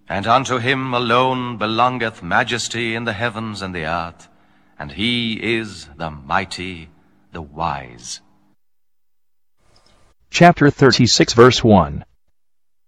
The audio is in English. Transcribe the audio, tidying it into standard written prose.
And unto him alone belongeth majesty in the heavens and the earth, and he is the mighty, the wise. Chapter 36 verse 1.